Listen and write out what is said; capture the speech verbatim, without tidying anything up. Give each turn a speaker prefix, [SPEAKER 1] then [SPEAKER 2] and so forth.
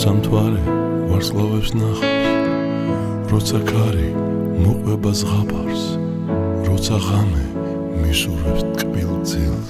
[SPEAKER 1] როცა მთვარე ვარსკვლავებს ნახავს, როცა ქარი მოყვება ზღაპარს, როცა ღამე მისურვებს ტკბილ ძილს.